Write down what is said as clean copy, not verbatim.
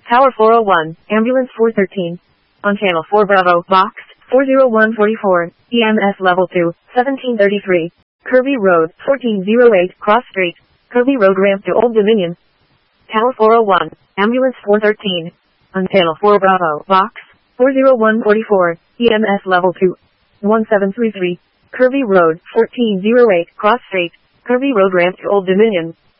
Tower 401, Ambulance 413. On Channel 4 Bravo, Box 40144, EMS Level 2, 1733. Kirby Road, 1408, Cross Street. Kirby Road ramp to Old Dominion. Tower 401, Ambulance 413. On Channel 4 Bravo, Box 40144, EMS Level 2, 1733. Kirby Road, 1408, Cross Street. Kirby Road ramp to Old Dominion.